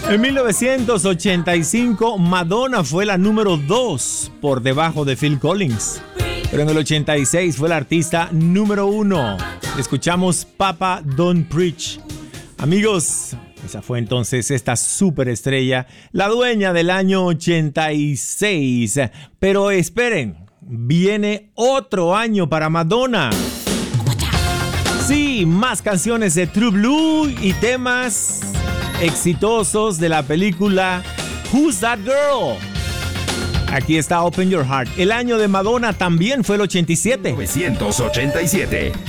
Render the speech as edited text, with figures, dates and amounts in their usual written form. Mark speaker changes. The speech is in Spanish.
Speaker 1: En 1985, Madonna fue la número 2 por debajo de Phil Collins. Pero en el 86 fue la artista número 1. Escuchamos Papa Don't Preach. Amigos, esa fue entonces esta superestrella, la dueña del año 86. Pero esperen, viene otro año para Madonna. Sí, más canciones de True Blue y temas exitosos de la película Who's That Girl? Aquí está Open Your Heart. El año de Madonna también fue el 87.
Speaker 2: 1987.